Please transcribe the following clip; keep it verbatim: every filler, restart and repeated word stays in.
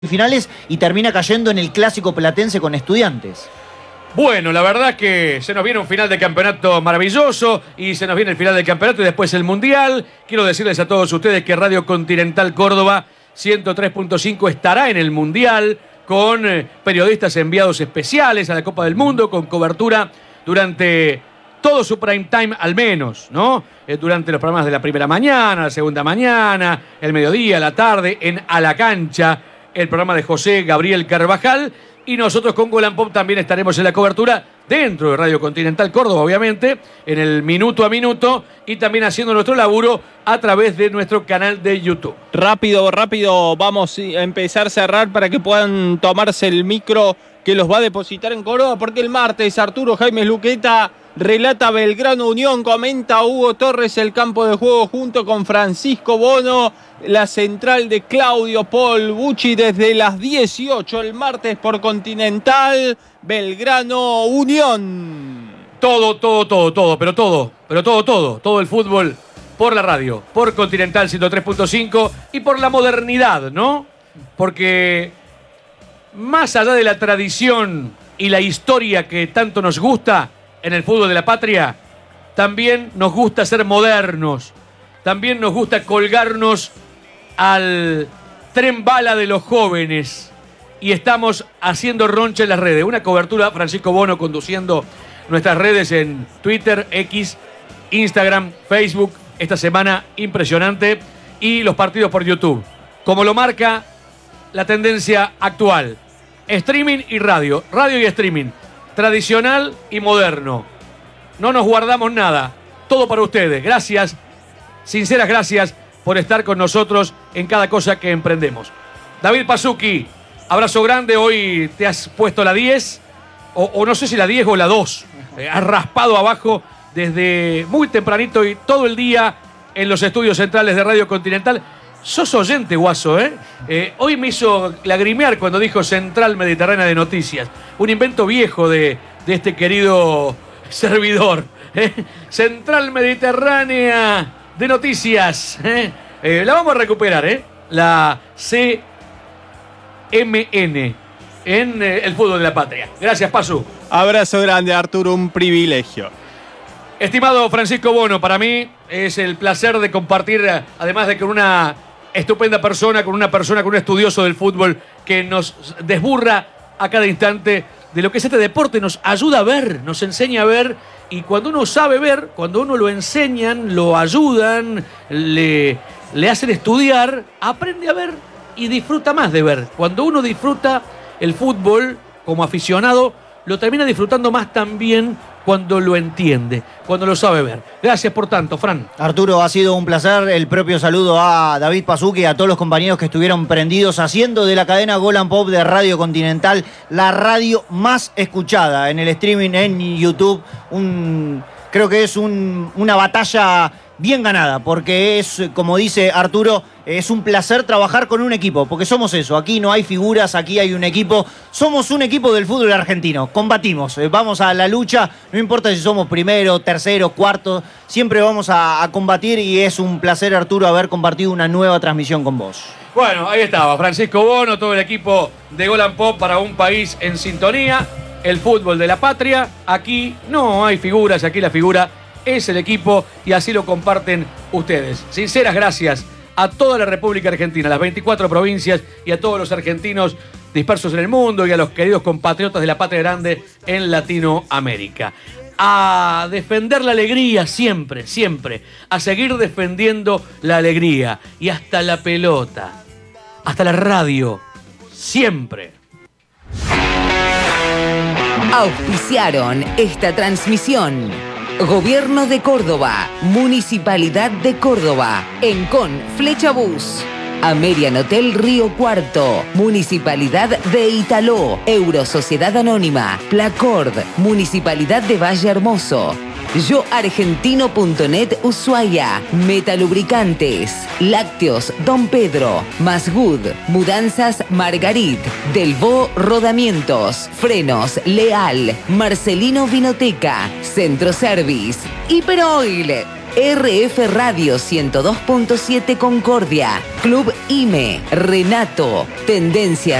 finales y termina cayendo en el clásico platense con Estudiantes. Bueno, la verdad es que se nos viene un final de campeonato maravilloso y se nos viene el final del campeonato y después el Mundial. Quiero decirles a todos ustedes que Radio Continental Córdoba ciento tres punto cinco estará en el Mundial con eh, periodistas enviados especiales a la Copa del Mundo, con cobertura durante todo su prime time al menos, ¿no? Eh, durante los programas de la primera mañana, la segunda mañana, el mediodía, la tarde, en A la Cancha, el programa de José Gabriel Carvajal. Y nosotros con Golan Pop también estaremos en la cobertura dentro de Radio Continental Córdoba, obviamente, en el minuto a minuto y también haciendo nuestro laburo a través de nuestro canal de YouTube. Rápido, rápido, vamos a empezar a cerrar para que puedan tomarse el micro que los va a depositar en Córdoba, porque el martes Arturo Jaime Luqueta relata Belgrano Unión, comenta Hugo Torres el campo de juego junto con Francisco Bono, la central de Claudio Paul Bucci desde las dieciocho el martes por Continental, Belgrano Unión. Todo, todo, todo, todo, pero todo, pero todo, todo, todo el fútbol por la radio, por Continental ciento tres punto cinco y por la modernidad, ¿no? Porque más allá de la tradición y la historia que tanto nos gusta en el fútbol de la patria, también nos gusta ser modernos, también nos gusta colgarnos al tren bala de los jóvenes y estamos haciendo roncha en las redes. Una cobertura, Francisco Bono conduciendo nuestras redes en Twitter, X, Instagram, Facebook, esta semana impresionante, y los partidos por YouTube, como lo marca la tendencia actual. Streaming y radio, radio y streaming, tradicional y moderno. No nos guardamos nada, todo para ustedes. Gracias, sinceras gracias por estar con nosotros en cada cosa que emprendemos. David Pasuki, abrazo grande, hoy te has puesto la diez, o, o no sé si la diez o la dos. Eh, has raspado abajo desde muy tempranito y todo el día en los estudios centrales de Radio Continental. Sos oyente, Guaso, ¿eh? ¿eh? Hoy me hizo lagrimear cuando dijo Central Mediterránea de Noticias. Un invento viejo de, de este querido servidor. ¿eh? Central Mediterránea de Noticias. ¿eh? Eh, la vamos a recuperar, ¿eh? La C M N en eh, el fútbol de la patria. Gracias, Pasu. Abrazo grande, Arturo, un privilegio. Estimado Francisco Bono, para mí es el placer de compartir, además de con una estupenda persona, con una persona, con un estudioso del fútbol que nos desburra a cada instante de lo que es este deporte, nos ayuda a ver, nos enseña a ver, y cuando uno sabe ver, cuando uno lo enseñan, lo ayudan, le, le hacen estudiar, aprende a ver y disfruta más de ver. Cuando uno disfruta el fútbol como aficionado, lo termina disfrutando más también cuando lo entiende, cuando lo sabe ver. Gracias por tanto, Fran. Arturo, ha sido un placer. El propio saludo a David Pasuki y a todos los compañeros que estuvieron prendidos haciendo de la cadena Golan Pop de Radio Continental la radio más escuchada en el streaming en YouTube. Un, creo que es un, una batalla bien ganada, porque es, como dice Arturo, es un placer trabajar con un equipo, porque somos eso, aquí no hay figuras, aquí hay un equipo, somos un equipo del fútbol argentino, combatimos, vamos a la lucha, no importa si somos primero, tercero, cuarto, siempre vamos a, a combatir, y es un placer, Arturo, haber compartido una nueva transmisión con vos. Bueno, ahí estaba, Francisco Bono, todo el equipo de Golan Pop para un país en sintonía, el fútbol de la patria, aquí no hay figuras, aquí la figura es el equipo y así lo comparten ustedes. Sinceras gracias a toda la República Argentina, a las veinticuatro provincias y a todos los argentinos dispersos en el mundo y a los queridos compatriotas de la patria grande en Latinoamérica. A defender la alegría siempre, siempre. A seguir defendiendo la alegría y hasta la pelota, hasta la radio, siempre. Auspiciaron esta transmisión. Gobierno de Córdoba, Municipalidad de Córdoba, Encon, Flecha Bus, Amerian Hotel Río Cuarto, Municipalidad de Italó, Eurosociedad Anónima, Placord, Municipalidad de Valle Hermoso, yo argentino punto net Ushuaia, Metalubricantes, Lácteos Don Pedro, Masgood, Mudanzas Margarit, Delvaux Rodamientos, Frenos Leal, Marcelino Vinoteca, Centro Service, Hiperoil, R F Radio ciento dos punto siete Concordia, Club I M E, Renato, Tendencia